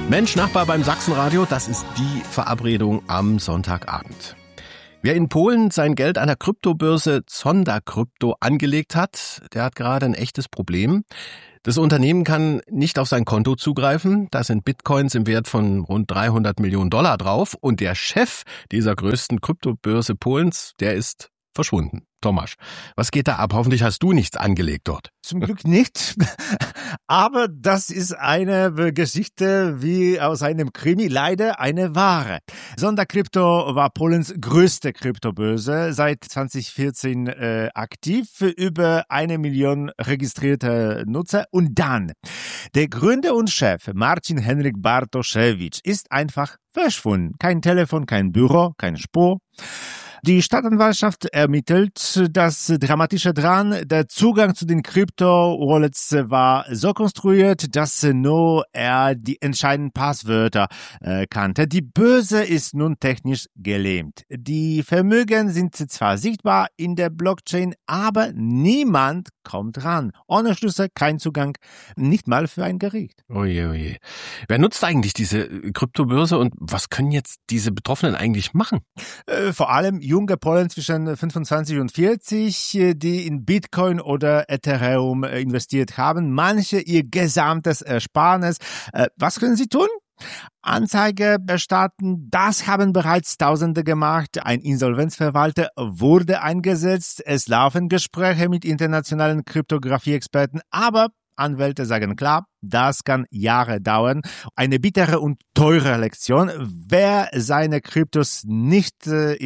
Mensch, Nachbar beim Sachsenradio, das ist die Verabredung am Sonntagabend. Wer in Polen sein Geld an der Kryptobörse Zonda Krypto angelegt hat, der hat gerade ein echtes Problem. Das Unternehmen kann nicht auf sein Konto zugreifen. Da sind Bitcoins im Wert von rund 300 Millionen Dollar drauf. Und der Chef dieser größten Kryptobörse Polens, der ist verschwunden. Tomasz, was geht da ab? Hoffentlich hast du nichts angelegt dort. Zum Glück nicht. Aber das ist eine Geschichte wie aus einem Krimi, leider eine wahre. Zonda Krypto war Polens größte Kryptobörse, seit 2014 aktiv, für über 1 Million registrierte Nutzer. Und dann, der Gründer und Chef Marcin Henryk Bartoszewicz ist einfach verschwunden. Kein Telefon, kein Büro, keine Spur. Die Staatsanwaltschaft ermittelt. Das Dramatische dran, der Zugang zu den Krypto-Wallets war so konstruiert, dass nur er die entscheidenden Passwörter kannte. Die Börse ist nun technisch gelähmt. Die Vermögen sind zwar sichtbar in der Blockchain, aber niemand kommt ran. Ohne Schlüssel, kein Zugang, nicht mal für ein Gericht. Oje, oje. Wer nutzt eigentlich diese Kryptobörse und was können jetzt diese Betroffenen eigentlich machen? Vor allem junge Polen zwischen 25 und 40, die in Bitcoin oder Ethereum investiert haben. Manche ihr gesamtes Ersparnis. Was können sie tun? Anzeige erstatten, das haben bereits Tausende gemacht. Ein Insolvenzverwalter wurde eingesetzt. Es laufen Gespräche mit internationalen Kryptographie-Experten, aber Anwälte sagen klar, das kann Jahre dauern. Eine bittere und teure Lektion. Wer seine Kryptos nicht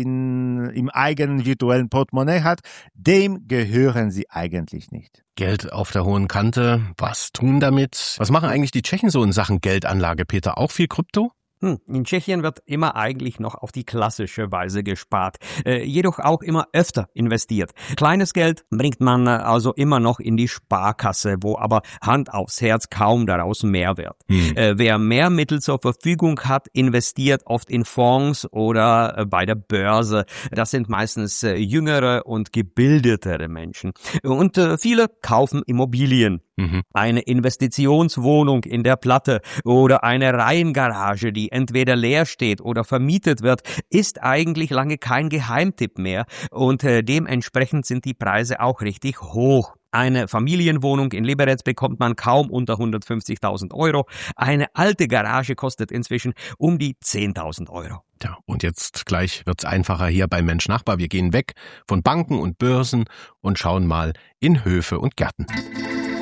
im eigenen virtuellen Portemonnaie hat, dem gehören sie eigentlich nicht. Geld auf der hohen Kante. Was tun damit? Was machen eigentlich die Tschechen so in Sachen Geldanlage, Peter? Auch viel Krypto? In Tschechien wird immer eigentlich noch auf die klassische Weise gespart, jedoch auch immer öfter investiert. Kleines Geld bringt man also immer noch in die Sparkasse, wo aber Hand aufs Herz kaum daraus mehr wird. Wer mehr Mittel zur Verfügung hat, investiert oft in Fonds oder bei der Börse. Das sind meistens jüngere und gebildetere Menschen. Und viele kaufen Immobilien. Eine Investitionswohnung in der Platte oder eine Reihengarage, die entweder leer steht oder vermietet wird, ist eigentlich lange kein Geheimtipp mehr und dementsprechend sind die Preise auch richtig hoch. Eine Familienwohnung in Liberec bekommt man kaum unter 150.000 €. Eine alte Garage kostet inzwischen um die 10.000 €. Ja, und jetzt gleich wird's einfacher hier bei Mensch Nachbar. Wir gehen weg von Banken und Börsen und schauen mal in Höfe und Gärten.